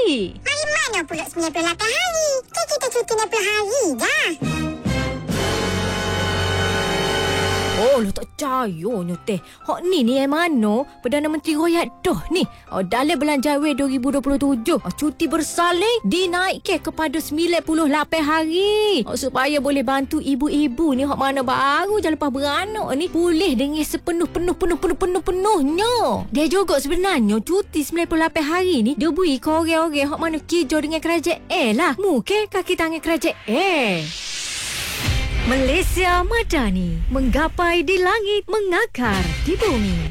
cuti. Hari mana pula 98 hari? Kan kita cuti 60 hari dah. Oh, lu tak percayanya teh. Hak ni yang mana? Perdana Menteri Royat dah ni. Dalam Belanjawan 2027, cuti bersalin dinaikkan kepada 98 hari. Supaya boleh bantu ibu-ibu ni hak mana baru je lepas beranak ni pulih dengan sepenuh-penuhnya. Dia juga sebenarnya cuti 98 hari ni dia beri ke orang-orang hak mana kerja dengan kerajaan lah. Mungkin kaki tangan kerajaan. Malaysia Madani, menggapai di langit, mengakar di bumi.